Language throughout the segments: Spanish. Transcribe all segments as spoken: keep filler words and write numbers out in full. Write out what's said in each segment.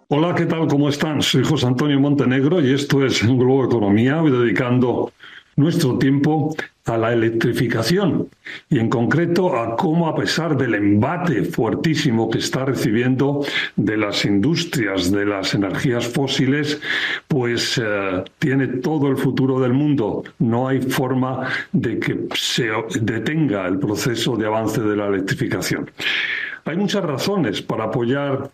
Hola, ¿qué tal? ¿Cómo están? Soy José Antonio Montenegro y esto es Globo Economía, hoy dedicando nuestro tiempo a la electrificación y en concreto a cómo, a pesar del embate fuertísimo que está recibiendo de las industrias de las energías fósiles, pues eh, tiene todo el futuro del mundo. No hay forma de que se detenga el proceso de avance de la electrificación. Hay muchas razones para apoyar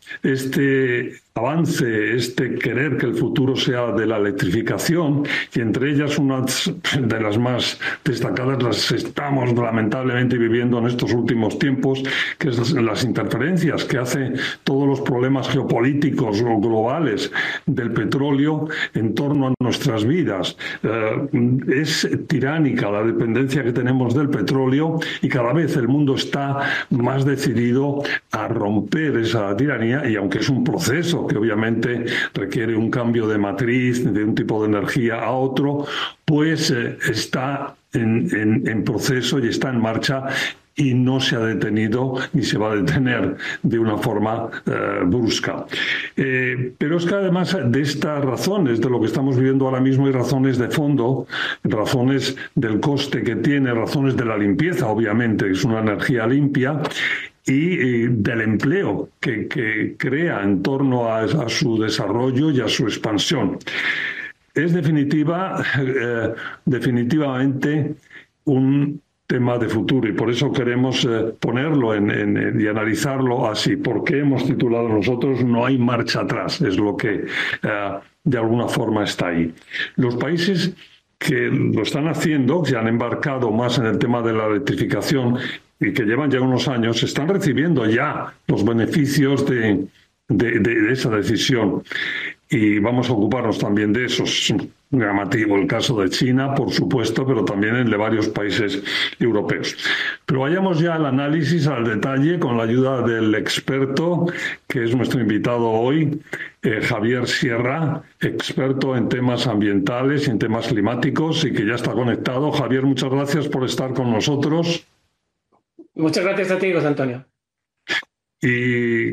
este avance, este querer que el futuro sea de la electrificación, y entre ellas una de las más destacadas las estamos lamentablemente viviendo en estos últimos tiempos, que es las interferencias que hace todos los problemas geopolíticos o globales del petróleo en torno a nuestras vidas. Eh, es tiránica la dependencia que tenemos del petróleo y cada vez el mundo está más decidido a romper esa tiranía, y aunque es un proceso que obviamente requiere un cambio de matriz de un tipo de energía a otro, pues eh, está en, en, en proceso y está en marcha y no se ha detenido ni se va a detener de una forma eh, brusca. Eh, pero es que además de estas razones, de lo que estamos viviendo ahora mismo, hay razones de fondo, razones del coste que tiene, razones de la limpieza, obviamente, que es una energía limpia, y eh, del empleo que, que crea en torno a, a su desarrollo y a su expansión. Es definitiva, eh, definitivamente un tema de futuro y por eso queremos eh, ponerlo en, en, y analizarlo así. ¿Por qué hemos titulado nosotros No hay marcha atrás? Es lo que eh, de alguna forma está ahí. Los países que lo están haciendo, que han embarcado más en el tema de la electrificación y que llevan ya unos años, están recibiendo ya los beneficios de, de, de, de esa decisión. Y vamos a ocuparnos también de eso. Es llamativo el caso de China, por supuesto, pero también el de varios países europeos. Pero vayamos ya al análisis, al detalle, con la ayuda del experto, que es nuestro invitado hoy, eh, Javier Sierra, experto en temas ambientales y en temas climáticos, y que ya está conectado. Javier, muchas gracias por estar con nosotros. Muchas gracias a ti, José Antonio. Y